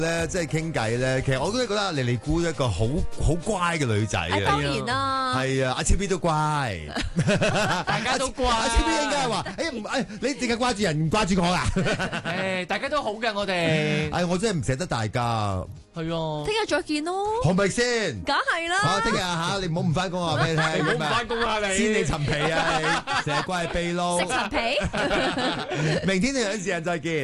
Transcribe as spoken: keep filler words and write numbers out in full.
咧，即係傾偈咧，其實我都覺得莉莉姑一個好好乖嘅女仔啊。 當然啦， 係啊，阿超 B 都乖， 大家都乖。 阿超 B 應該係話：誒唔誒，你淨係掛住人唔掛住我啊？ 誒，大家都好嘅，我哋。 誒，我真係唔捨得大家。 係啊， 聽日再見咯。 係咪先？ 梗係啦。 好，聽日嚇你唔好唔翻工啊！話俾你聽， 唔好唔翻工啊你。 先你陳皮啊你，成日掛係秘撈。 食陳皮。 明天同樣時間再見。